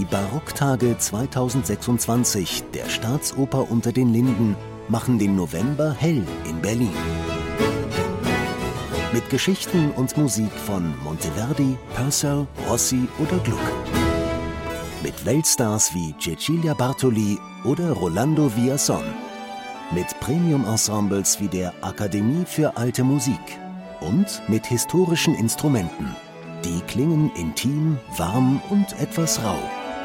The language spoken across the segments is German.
Barocktage 2026 der Staatsoper unter den Linden machen den November hell in Berlin. Mit Geschichten und Musik von Monteverdi, Purcell, Rossi oder Gluck. Mit Weltstars wie Cecilia Bartoli oder Rolando Villazón. Mit Premium-Ensembles wie der Akademie für Alte Musik. Und mit historischen Instrumenten. Die klingen intim, warm und etwas rau.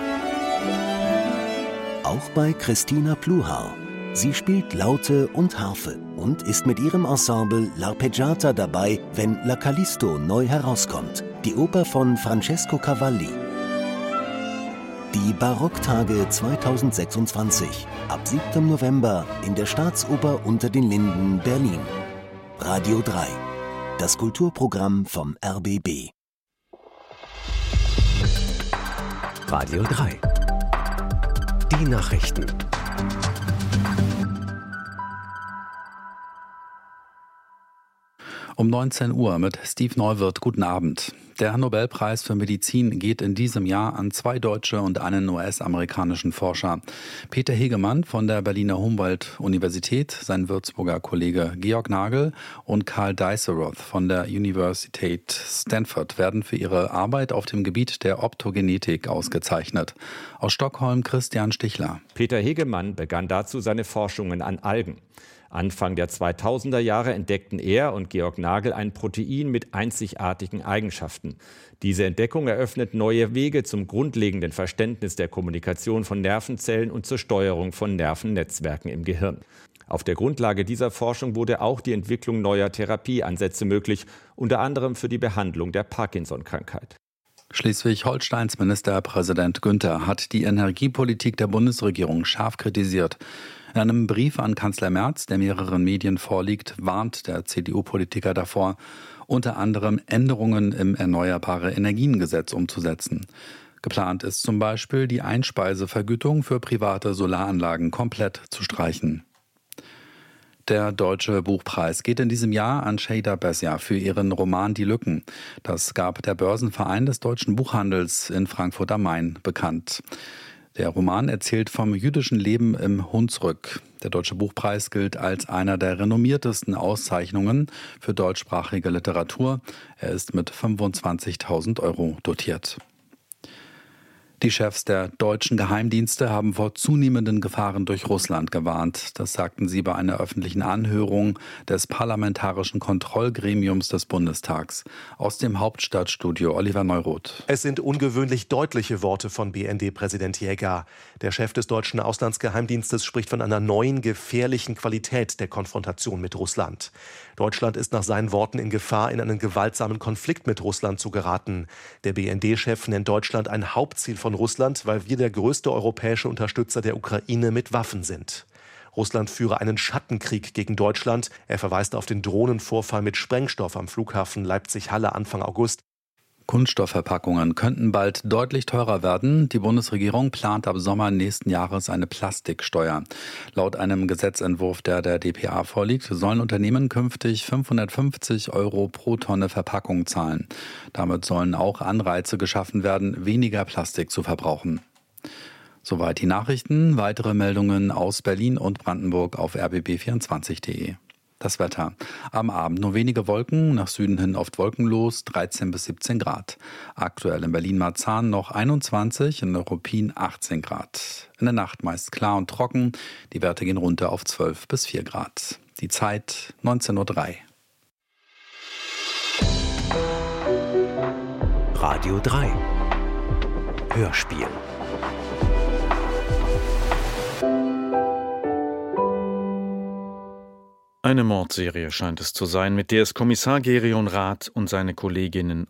Auch bei Christina Pluhar. Sie spielt Laute und Harfe und ist mit ihrem Ensemble L'Arpeggiata dabei, wenn La Callisto neu herauskommt, die Oper von Francesco Cavalli. Die Barocktage 2026, ab 7. November in der Staatsoper unter den Linden, Berlin. Radio 3, das Kulturprogramm vom RBB. Radio 3, die Nachrichten. Um 19 Uhr mit Steve Neuwirth. Guten Abend. Der Nobelpreis für Medizin geht in diesem Jahr an 2 deutsche und einen US-amerikanischen Forscher. Peter Hegemann von der Berliner Humboldt-Universität, sein Würzburger Kollege Georg Nagel und Karl Diceroth von der Universität Stanford werden für ihre Arbeit auf dem Gebiet der Optogenetik ausgezeichnet. Aus Stockholm Christian Stichler. Peter Hegemann begann dazu seine Forschungen an Algen. Anfang der 2000er Jahre entdeckten er und Georg Nagel ein Protein mit einzigartigen Eigenschaften. Diese Entdeckung eröffnet neue Wege zum grundlegenden Verständnis der Kommunikation von Nervenzellen und zur Steuerung von Nervennetzwerken im Gehirn. Auf der Grundlage dieser Forschung wurde auch die Entwicklung neuer Therapieansätze möglich, unter anderem für die Behandlung der Parkinson-Krankheit. Schleswig-Holsteins Ministerpräsident Günther hat die Energiepolitik der Bundesregierung scharf kritisiert. In einem Brief an Kanzler Merz, der mehreren Medien vorliegt, warnt der CDU-Politiker davor, unter anderem Änderungen im Erneuerbare-Energien-Gesetz umzusetzen. Geplant ist zum Beispiel, die Einspeisevergütung für private Solaranlagen komplett zu streichen. Der Deutsche Buchpreis geht in diesem Jahr an Şeyda Besya für ihren Roman Die Lücken. Das gab der Börsenverein des deutschen Buchhandels in Frankfurt am Main bekannt. Der Roman erzählt vom jüdischen Leben im Hunsrück. Der Deutsche Buchpreis gilt als einer der renommiertesten Auszeichnungen für deutschsprachige Literatur. Er ist mit 25.000 € dotiert. Die Chefs der deutschen Geheimdienste haben vor zunehmenden Gefahren durch Russland gewarnt. Das sagten sie bei einer öffentlichen Anhörung des Parlamentarischen Kontrollgremiums des Bundestags. Aus dem Hauptstadtstudio Oliver Neuroth. Es sind ungewöhnlich deutliche Worte von BND-Präsident Jäger. Der Chef des deutschen Auslandsgeheimdienstes spricht von einer neuen, gefährlichen Qualität der Konfrontation mit Russland. Deutschland ist nach seinen Worten in Gefahr, in einen gewaltsamen Konflikt mit Russland zu geraten. Der BND-Chef nennt Deutschland ein Hauptziel von Russland, weil wir der größte europäische Unterstützer der Ukraine mit Waffen sind. Russland führe einen Schattenkrieg gegen Deutschland. Er verweist auf den Drohnenvorfall mit Sprengstoff am Flughafen Leipzig-Halle Anfang August. Kunststoffverpackungen könnten bald deutlich teurer werden. Die Bundesregierung plant ab Sommer nächsten Jahres eine Plastiksteuer. Laut einem Gesetzentwurf, der dpa vorliegt, sollen Unternehmen künftig 550 € pro Tonne Verpackung zahlen. Damit sollen auch Anreize geschaffen werden, weniger Plastik zu verbrauchen. Soweit die Nachrichten. Weitere Meldungen aus Berlin und Brandenburg auf rbb24.de. Das Wetter. Am Abend nur wenige Wolken, nach Süden hin oft wolkenlos, 13 bis 17 Grad. Aktuell in Berlin-Marzahn noch 21, in Neuruppin 18 Grad. In der Nacht meist klar und trocken, die Werte gehen runter auf 12 bis 4 Grad. Die Zeit 19:03 Uhr. Radio 3 Hörspiel. Eine Mordserie scheint es zu sein, mit der es Kommissar Gerion Rath und seine Kolleginnen